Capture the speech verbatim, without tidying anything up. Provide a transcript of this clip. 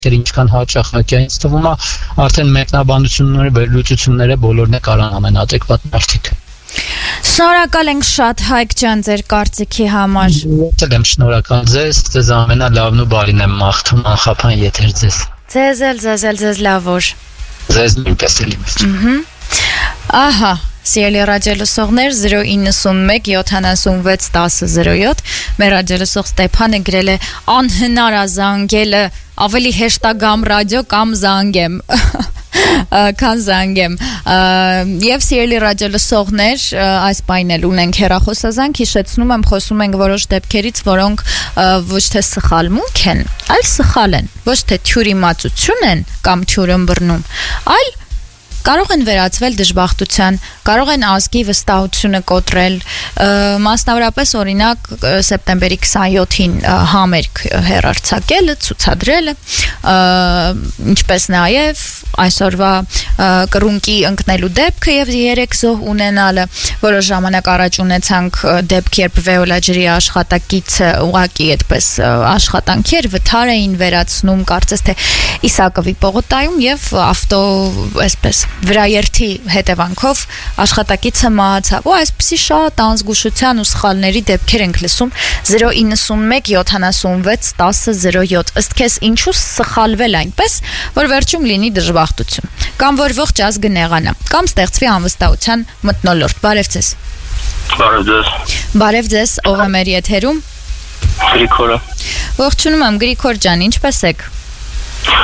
ինչքան հաճախակ է, ինձ թվում է արդեն մեկնաբանությունները, վերլուծությունները բոլորն է կարան ամենաադեկվատ մարդիկ։ Շնորհակալ ենք շատ Հայկ ջան ձեր կարծիքի համար։ Ես եմ շնորհակալ ձեզ, ձեզ ամենալավն ու բարին եմ մաղթում, անխափան եթեր ձեզ։ Ձեզ էլ, ձեզ էլ, ձեզ լավ օր։ Ձեզ նույնպես էլի մեծ։ Ահա, սիրելի ռադիոլսողներ, zero nine one seven seven six one zero zero seven, մեր ռադիոլսող Ստեփանը գրել է անհնար է զանգելը, ավելի հեշտ է գամ ռադիո կամ զանգեմ։ Քան զանգեմ։ Եվ սիրելի ռադիոլսողներ, այս պայն էլ ունենք հեռախոսազանգ, հիշեցնում եմ, խոսում ենք որոշ դեպքերից, որոնք ոչ թե սխալմունք են, այլ սխալ են, ոչ թե թյուրիմացություն են կամ թյուրըմբռնում, այլ կարող են վերածվել դժբախտության, կարող են ազգի վստահությունը կոտրել, մասնավորապես օրինակ սեպտեմբերի քսաներկուին համերգ հեռարձակելը, ցուցադրելը, ինչպես նաև այսօրվա կռունկի ընկնելու դեպքը եւ երեք զոհ ունենալը, որոշ ժամանակ առաջ ունեցանք դեպք, երբ Վեոլա ջրի աշխատակիցը ուղակի այդպես աշխատանքի էր վթար էին վերացնում, կարծես թե Իսակովի պողոտայում եւ ավտո այսպես վրաերթի հետևանքով աշխատակիցը մահացավ։ Ու այսպիսի շատ անզգուշության ու սխալների դեպքեր ենք լսում zero nine one seven seven six one zero zero seven։ Ըստ քեզ ինչու սխալվել այնպես, որ վերջում լինի դժբախտություն, կամ որ ողջ ազգը նեղանա, կամ ստեղծվի անվստահության մթնոլորտ։ Բարև ձեզ։ Բարև ձեզ։ Բարև ձեզ, ով է մեր եթերում։ Գրիգորը։ Ողջունում եմ Գրիգոր ջան, ինչպե՞ս եք։